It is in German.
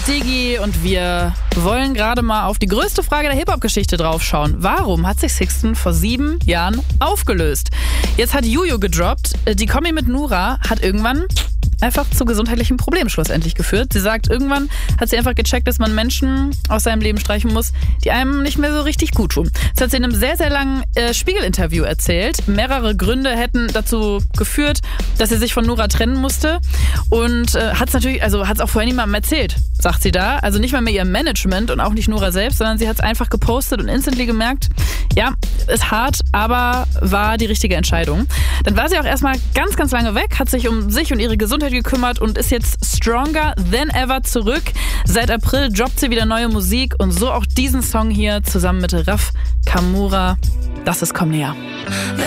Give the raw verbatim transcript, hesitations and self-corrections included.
Digi und wir wollen gerade mal auf die größte Frage der Hip-Hop-Geschichte draufschauen. Warum hat sich Sixten vor sieben Jahren aufgelöst? Jetzt hat Juju gedroppt, die Kombi mit Nura hat irgendwann einfach zu gesundheitlichen Problemen schlussendlich geführt. Sie sagt, irgendwann hat sie einfach gecheckt, dass man Menschen aus seinem Leben streichen muss, die einem nicht mehr so richtig gut tun. Das hat sie in einem sehr, sehr langen äh, Spiegel-Interview erzählt. Mehrere Gründe hätten dazu geführt, dass sie sich von Nura trennen musste. Und äh, hat es natürlich, also hat es auch vorher niemandem erzählt, sagt sie da. Also nicht mal mehr ihr Management und auch nicht Nura selbst, sondern sie hat es einfach gepostet und instantly gemerkt, ja, ist hart, aber war die richtige Entscheidung. Dann war sie auch erstmal ganz, ganz lange weg, hat sich um sich und ihre Gesundheit gekümmert und ist jetzt stronger than ever zurück. Seit April droppt sie wieder neue Musik und so auch diesen Song hier zusammen mit Raf Kamura. Das ist Komm näher.